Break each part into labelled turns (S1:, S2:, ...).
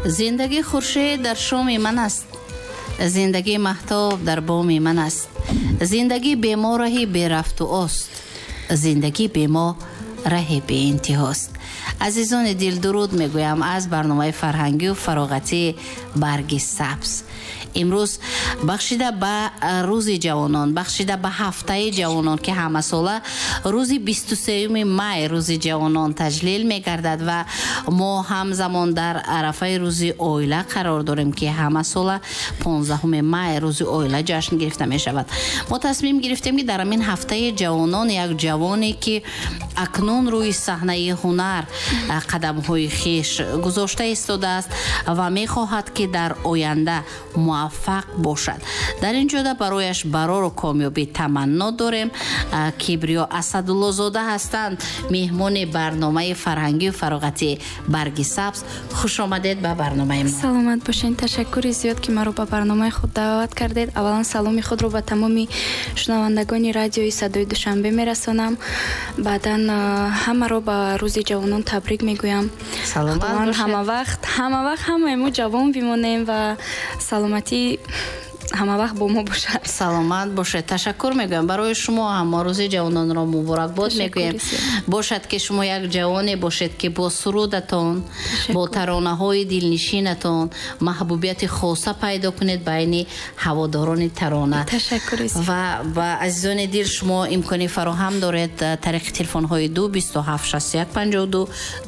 S1: زندگی خورشید در شام من است، زندگی مهتاب در بام من است، زندگی به ما راهی به رفت و است، زندگی به ما راهی به انتهاست. عزیزان دل درود میگویم از برنامه فرهنگی و فراغتی برگ سبز. امروز بخشیده به روز جوانان، بخشیده به هفته جوانان که همه ساله روز 23 مای روز جوانان تجلیل میگردد و ما همزمان در عرفه روز اویله قرار داریم که همه ساله 15 مای روز اویله جشن گرفته می شود. ما تصمیم گرفتیم که در این هفته جوانان یک جوانی که اکنون روی صحنه هنر قدم های خیش گذاشته ایستاده است و می خواهد که در آینده موفق باشد. در این جهت برایش برار و کامیابی تمنا داریم. کبریا اسدالله زاده هستند، مهمان برنامه فرهنگی و فراغتی برگ سبز. خوش آمدید به برنامه ما.
S2: سلامت باشین. تشکر زیاد که ما رو به برنامه خود دعوت کردید. اولا سلام خود رو به تمامی شنوندگان رادیوی صدای دوشنبه میرسانم. بعدا همه رو به روز جوانان تبریک میگویم.
S1: سلامت باشید.
S2: همه وقت همه ما جوان بمونیم و سلامتی همه وقت با ما باشد.
S1: سلامت باشد. تشکر میگویم برای شما هم روز جوانان را مبارک باد میگویم. باشد که شما یک جوانی باشید که با سرودتان، با ترانه های دلنشینتان محبوبیت خاصه پیدا کنید بین هواداران ترانه.
S2: تشکر
S1: و عزیزان دل شما امکانی فراهم دارید طریق تلفن های 2276152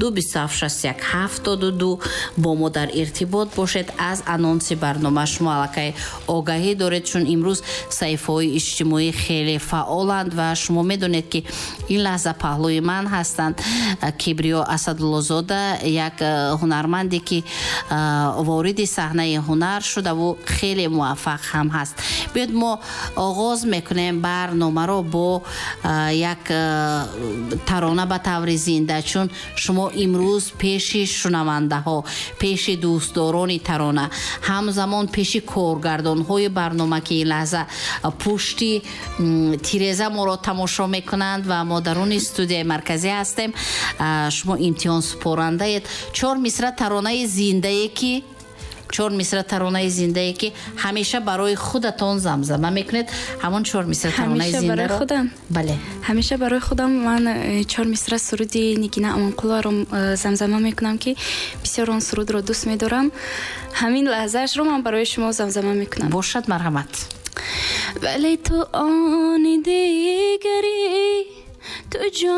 S1: 2276172 با ما در ارتباط باشید. از انانس برنامه شما الکی آگاهی دارید، چون امروز صحیفه های اجتماعی خیلی فعالند و شما میدونید که این لحظه پهلوی من هستند کبریا اسدالله زاده، یک هنرمندی که وارد صحنه هنر شده و خیلی موفق هم هست. بیاید ما آغاز میکنیم برنامه رو با یک ترانه به طور زنده، چون شما امروز پیش شنونده ها، پیش دوستداران ترانه، همزمان پیش کارگردان های برنامه که این لحظه پشتی تیرزه ما را تماشا میکنند و ما در اون استودیوی مرکزی هستیم، شما امتحان سپارنده اید. 4 مصرع ترانه زنده که همیشه برای خودتان زمزمه میکنید. همون 4 مصرع ترانه زنده رو
S2: خودم.
S1: بله،
S2: همیشه برای خودم من 4 مصرع سرود نگینه امانقلا رو زمزمه میکنم که بسیار اون سرود رو دوست میدارم. همین لحظهش رو من برای شما زمزمه میکنم.
S1: باشد، مرحمت.
S2: ولی تو آن دیگری تو